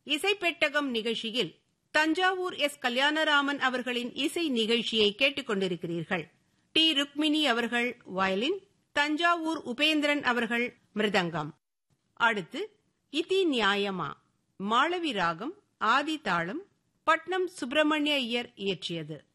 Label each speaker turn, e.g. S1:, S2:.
S1: இசைப்பெட்டகம் நிகழ்ச்சியில் தஞ்சாவூர் எஸ். கல்யாணராமன் அவர்களின் இசை நிகழ்ச்சியை கேட்டுக் கொண்டிருக்கிறீர்கள். டி. ருக்மிணி அவர்கள் வயலின், தஞ்சாவூர் உபேந்திரன் அவர்கள் மிருதங்கம். அடுத்து இதி நியாயமா, மாளவி ராகம், ஆதி தாளம், பட்னம் சுப்பிரமணிய ஐயர் இயற்றியது.